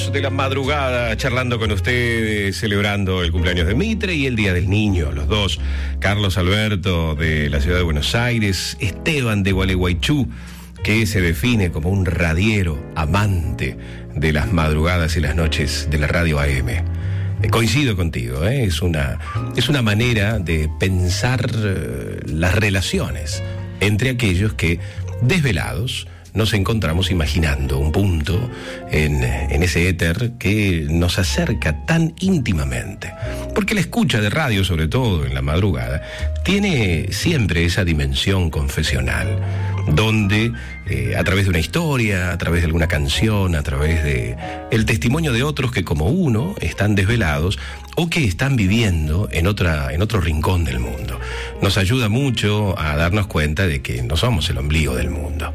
minutos de la madrugada, charlando con ustedes, celebrando el cumpleaños de Mitre y el Día del Niño, los dos. Carlos Alberto, de la ciudad de Buenos Aires, Esteban de Gualeguaychú, que se define como un radiero amante de las madrugadas y las noches de la radio AM. Coincido contigo, es una manera de pensar las relaciones entre aquellos que, desvelados, nos encontramos imaginando un punto en ese éter que nos acerca tan íntimamente. Porque la escucha de radio, sobre todo en la madrugada, tiene siempre esa dimensión confesional, donde a través de una historia, a través de alguna canción, a través de el testimonio de otros que como uno están desvelados o que están viviendo en otro rincón del mundo, nos ayuda mucho a darnos cuenta de que no somos el ombligo del mundo.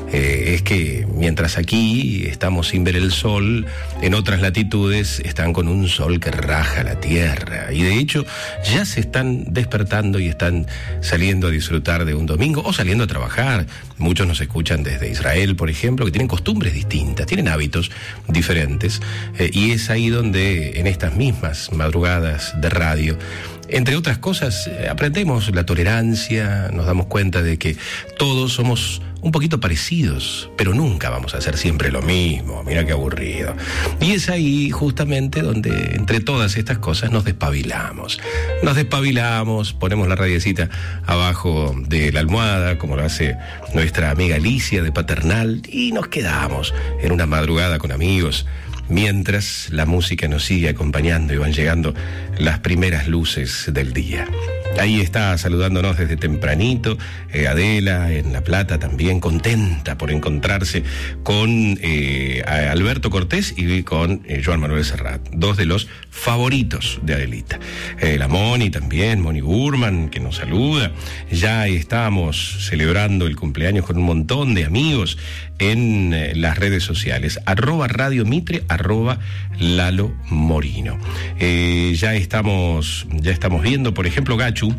Es que mientras aquí estamos sin ver el sol, en otras latitudes están con un sol que raja la tierra. Y de hecho ya se están despertando y están saliendo a disfrutar de un domingo o saliendo a trabajar. Muchos nos escuchan desde Israel, por ejemplo, que tienen costumbres distintas, tienen hábitos diferentes. Y es ahí donde en estas mismas madrugadas de radio, entre otras cosas, aprendemos la tolerancia, nos damos cuenta de que todos somos un poquito parecidos, pero nunca vamos a hacer siempre lo mismo. Mira qué aburrido. Y es ahí justamente donde entre todas estas cosas nos despabilamos. Ponemos la radiecita abajo de la almohada, como lo hace nuestra amiga Alicia de Paternal, y nos quedamos en una madrugada con amigos, mientras la música nos sigue acompañando y van llegando las primeras luces del día. Ahí está saludándonos desde tempranito Adela en La Plata, también contenta por encontrarse con Alberto Cortés y con Joan Manuel Serrat, dos de los favoritos de Adelita. La Moni también, Moni Burman, que nos saluda. Ya estamos celebrando el cumpleaños con un montón de amigos en las redes sociales, @Radio Mitre, @Lalo Morino. Ya estamos viendo, por ejemplo, Gachu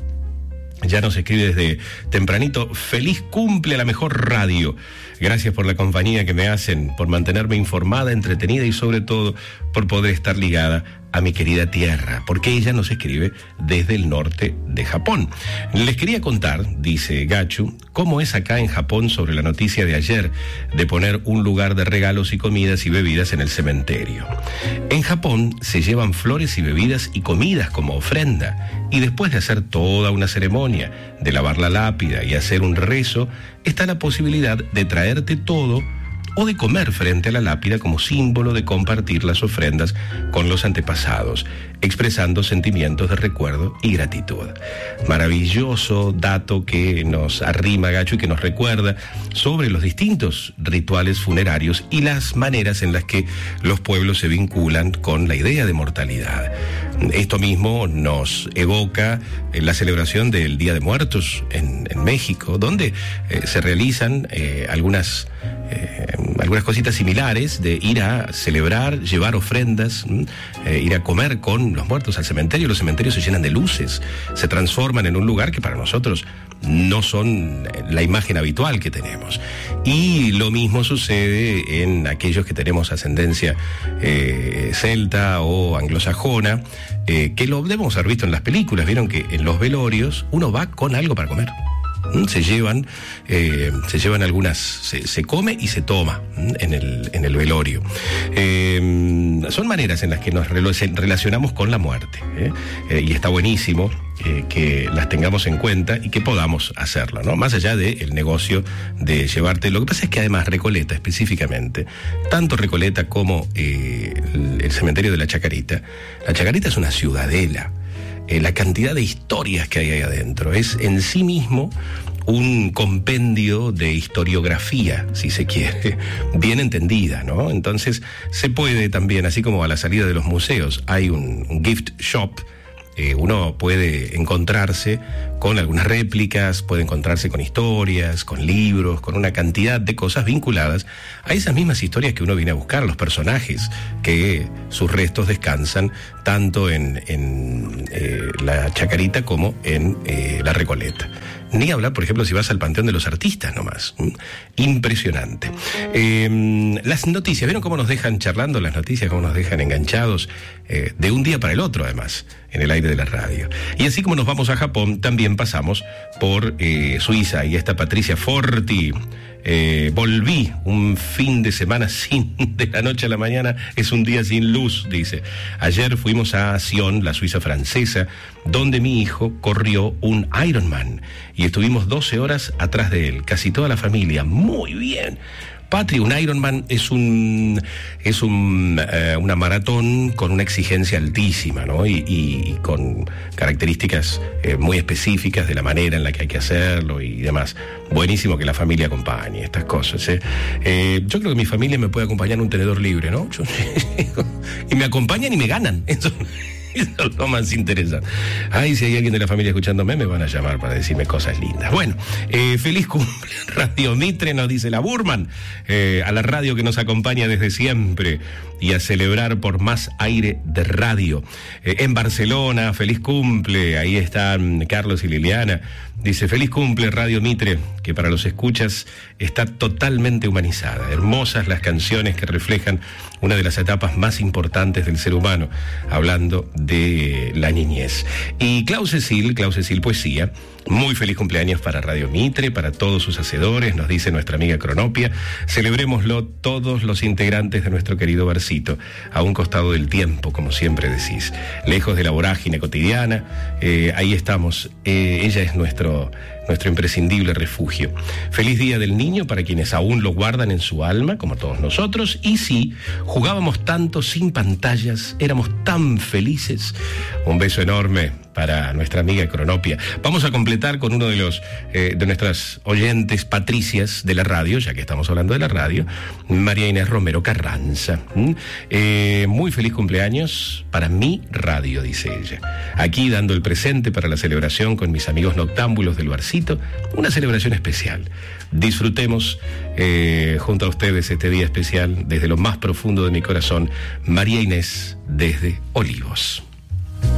ya nos escribe desde tempranito: feliz cumple a la mejor radio. Gracias por la compañía que me hacen, por mantenerme informada, entretenida y sobre todo por poder estar ligada a mi querida tierra, porque ella nos escribe desde el norte de Japón. Les quería contar, dice Gachu, cómo es acá en Japón sobre la noticia de ayer de poner un lugar de regalos y comidas y bebidas en el cementerio. En Japón se llevan flores y bebidas y comidas como ofrenda, y después de hacer toda una ceremonia, de lavar la lápida y hacer un rezo, está la posibilidad de traerte todo o de comer frente a la lápida como símbolo de compartir las ofrendas con los antepasados, expresando sentimientos de recuerdo y gratitud. Maravilloso dato que nos arrima Gacho y que nos recuerda sobre los distintos rituales funerarios y las maneras en las que los pueblos se vinculan con la idea de mortalidad. Esto mismo nos evoca la celebración del Día de Muertos en México, donde se realizan algunas cositas similares, de ir a celebrar, llevar ofrendas, ir a comer con los muertos al cementerio. Los cementerios se llenan de luces, se transforman en un lugar que para nosotros no son la imagen habitual que tenemos. Y lo mismo sucede en aquellos que tenemos ascendencia celta o anglosajona, que lo debemos haber visto en las películas. Vieron que en los velorios uno va con algo para comer. Se llevan algunas, se come y se toma en el velorio. Son maneras en las que nos relacionamos con la muerte, y está buenísimo que las tengamos en cuenta y que podamos hacerlo, ¿no? Más allá del negocio de llevarte. Lo que pasa es que además Recoleta específicamente, tanto Recoleta como el cementerio de la Chacarita es una ciudadela. La cantidad de historias que hay ahí adentro es en sí mismo un compendio de historiografía, si se quiere, bien entendida, ¿no? Entonces se puede también, así como a la salida de los museos hay un gift shop, uno puede encontrarse con algunas réplicas, puede encontrarse con historias, con libros, con una cantidad de cosas vinculadas a esas mismas historias que uno viene a buscar, a los personajes que sus restos descansan tanto en la Chacarita como en la Recoleta. Ni hablar, por ejemplo, si vas al Panteón de los Artistas nomás. Impresionante. Las noticias, ¿vieron cómo nos dejan charlando las noticias? Cómo nos dejan enganchados de un día para el otro, además, en el aire de la radio. Y así como nos vamos a Japón, también pasamos por Suiza. Y esta Patricia Forti. Volví un fin de semana de la noche a la mañana, es un día sin luz, dice. Ayer fuimos a Sion, la Suiza francesa, donde mi hijo corrió un Ironman y estuvimos 12 horas atrás de él, casi toda la familia. Muy bien. Patri, un Ironman es una maratón con una exigencia altísima, ¿no? Y con características muy específicas de la manera en la que hay que hacerlo y demás. Buenísimo que la familia acompañe estas cosas, ¿eh? Yo creo que mi familia me puede acompañar en un tenedor libre, ¿no? Y me acompañan y me ganan. Eso es lo más interesante. Ay, si hay alguien de la familia escuchándome, me van a llamar para decirme cosas lindas. Bueno, feliz cumple Radio Mitre, nos dice la Burman, a la radio que nos acompaña desde siempre y a celebrar por más aire de radio. En Barcelona, feliz cumple, ahí están Carlos y Liliana. Dice, feliz cumple Radio Mitre, que para los escuchas está totalmente humanizada. Hermosas las canciones que reflejan una de las etapas más importantes del ser humano, hablando de la niñez. Y Klaus Cecil Poesía, muy feliz cumpleaños para Radio Mitre, para todos sus hacedores, nos dice nuestra amiga Cronopia. Celebrémoslo todos los integrantes de nuestro querido barcito, a un costado del tiempo, como siempre decís, lejos de la vorágine cotidiana. Ahí estamos, ella es nuestro imprescindible refugio. Feliz Día del Niño para quienes aún lo guardan en su alma, como todos nosotros. Y sí, jugábamos tanto sin pantallas, éramos tan felices. Un beso enorme para nuestra amiga Cronopia. Vamos a completar con uno de nuestras oyentes patricias de la radio, ya que estamos hablando de la radio, María Inés Romero Carranza. Muy feliz cumpleaños para mi radio, dice ella. Aquí dando el presente para la celebración con mis amigos noctámbulos del barcito, una celebración especial. Disfrutemos junto a ustedes este día especial desde lo más profundo de mi corazón. María Inés desde Olivos.